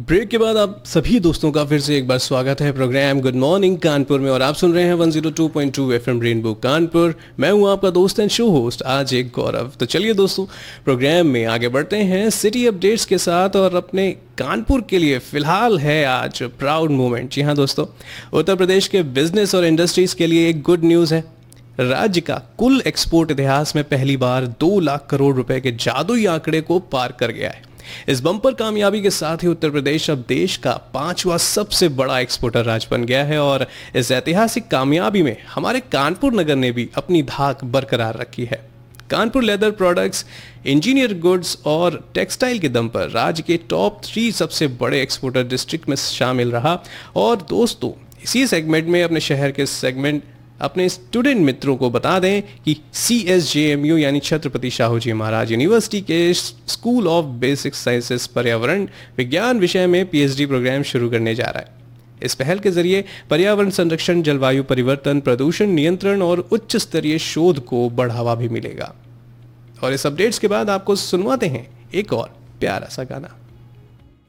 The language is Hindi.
ब्रेक के बाद आप सभी दोस्तों का फिर से एक बार स्वागत है प्रोग्राम गुड मॉर्निंग कानपुर में। और आप सुन रहे हैं 102.2 एफएम रेनबो कानपुर। मैं हूं आपका दोस्त एंड शो होस्ट आज एक गौरव। तो चलिए दोस्तों, प्रोग्राम में आगे बढ़ते हैं सिटी अपडेट्स के साथ। और अपने कानपुर के लिए फिलहाल है आज प्राउड मोमेंट। जी हाँ दोस्तों, उत्तर प्रदेश के बिजनेस और इंडस्ट्रीज के लिए एक गुड न्यूज़ है। राज्य का कुल एक्सपोर्ट इतिहास में पहली बार 2 लाख करोड़ रुपए के जादुई आंकड़े को पार कर गया है। इस बम्पर कामयाबी के साथ ही उत्तर प्रदेश अब देश का 5वां सबसे बड़ा एक्सपोर्टर राज्य बन गया है। और इस ऐतिहासिक कामयाबी में हमारे कानपुर नगर ने भी अपनी धाक बरकरार रखी है। Kanpur leather products, engineer goods और टेक्सटाइल के दम पर राज्य के टॉप 3 सबसे बड़े एक्सपोर्टर डिस्ट्रिक्ट में शामिल रहा। और दोस्तों, इसी सेगमेंट में अपने स्टूडेंट मित्रों को बता दें कि CSJMU यानी छत्रपति शाहू जी महाराज यूनिवर्सिटी के स्कूल ऑफ बेसिक साइंसेस पर्यावरण विज्ञान विषय में PhD प्रोग्राम शुरू करने जा रहा है। इस पहल के जरिए पर्यावरण संरक्षण, जलवायु परिवर्तन, प्रदूषण नियंत्रण और उच्च स्तरीय शोध को बढ़ावा भी मिलेगा। और इस अपडेट्स के बाद आपको सुनवाते हैं एक और प्यारा सा गाना।